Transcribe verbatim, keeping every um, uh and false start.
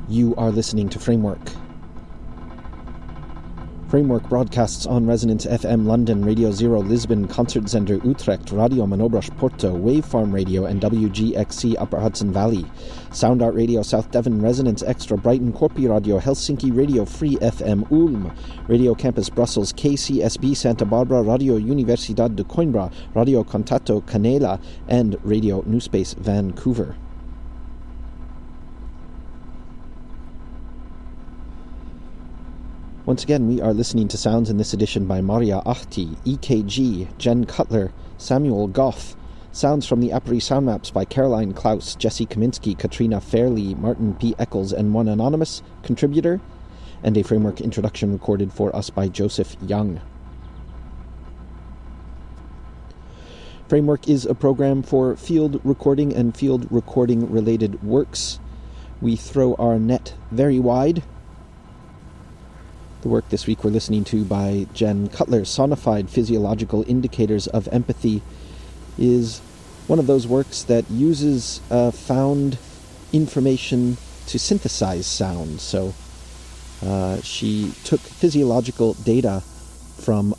You are listening to Framework. Framework broadcasts on Resonance F M London, Radio Zero Lisbon, Concert Centre Utrecht, Radio Manobras Porto, Waveform Radio and W G X C Upper Hudson Valley, Sound Art Radio South Devon, Resonance Extra Brighton, Corpi Radio, Helsinki Radio Free F M Ulm, Radio Campus Brussels, K C S B Santa Barbara, Radio Universidad de Coimbra, Radio Contato Canela and Radio New Space Vancouver. Once again, we are listening to sounds in this edition by Maria Ahti, E K G, Jen Cutler, Samuel Goff, sounds from the Apri Sound Maps by Caroline Klaus, Jesse Kaminsky, Katrina Fairley, Martin P. Eccles, and one anonymous contributor, and a Framework introduction recorded for us by Joseph Young. Framework is a program for field recording and field recording related works. We throw our net very wide. The work this week we're listening to by Jen Cutler, Sonified Physiological Indicators of Empathy, is one of those works that uses uh, found information to synthesize sound. So uh, she took physiological data from